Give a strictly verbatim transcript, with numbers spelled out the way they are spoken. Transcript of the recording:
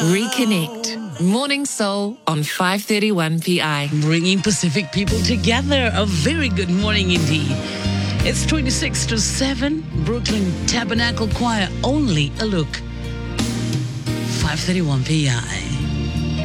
Reconnect. Morning Soul on five thirty-one P I. Bringing Pacific people together. A very good morning indeed. It's twenty-six to seven. Brooklyn Tabernacle Choir, Only a Look. five thirty-one P I.